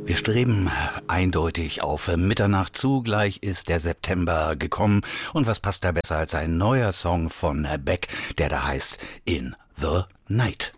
Wir streben eindeutig auf Mitternacht zu, gleich ist der September gekommen und was passt da besser als ein neuer Song von Beck, der da heißt In the Night.